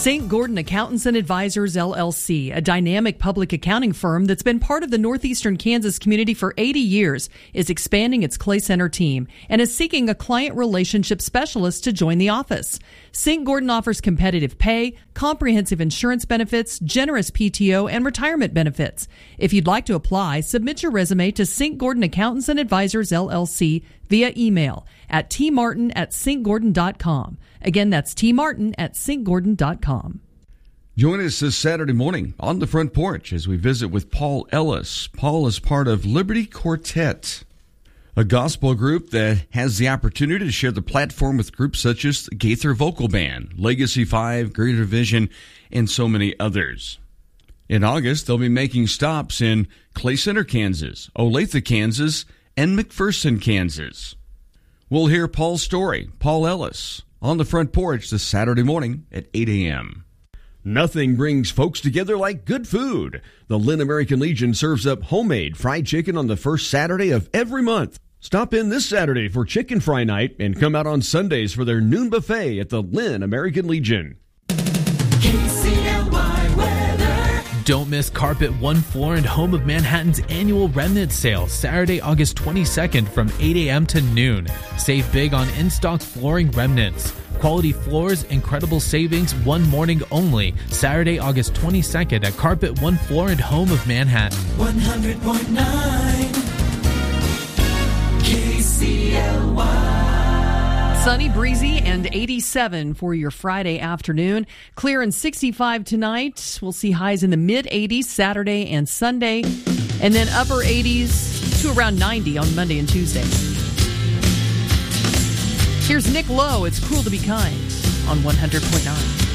St. Gordon Accountants and Advisors, LLC, a dynamic public accounting firm that's been part of the northeastern Kansas community for 80 years, is expanding its Clay Center team and is seeking a client relationship specialist to join the office. St. Gordon offers competitive pay, comprehensive insurance benefits, generous PTO, and retirement benefits. If you'd like to apply, submit your resume to St. Gordon Accountants and Advisors, LLC via email at tmartin@stgordon.com. Again, that's tmartin@stgordon.com. Join us this Saturday morning on the front porch as we visit with Paul Ellis. Paul is part of Liberty Quartet, a gospel group that has the opportunity to share the platform with groups such as the Gaither Vocal Band, Legacy 5, Greater Vision, and so many others. In August, they'll be making stops in Clay Center, Kansas, Olathe, Kansas, and McPherson, Kansas. We'll hear Paul's story, Paul Ellis, on the front porch this Saturday morning at 8 a.m. Nothing brings folks together like good food. The Lynn American Legion serves up homemade fried chicken on the first Saturday of every month. Stop in this Saturday for chicken fry night and come out on Sundays for their noon buffet at the Lynn American Legion. KCLY weather. Don't miss Carpet One Floor and Home of Manhattan's annual remnant sale, Saturday, August 22nd from 8 a.m. to noon. Save big on in-stock flooring remnants. Quality floors, incredible savings, one morning only. Saturday, August 22nd at Carpet One Floor and Home of Manhattan. 100.9 KCLY. Sunny, breezy, and 87 for your Friday afternoon. Clear and 65 tonight. We'll see highs in the mid-80s Saturday and Sunday, and then upper 80s to around 90 on Monday and Tuesday. Here's Nick Lowe. It's Cruel to Be Kind on 100.9.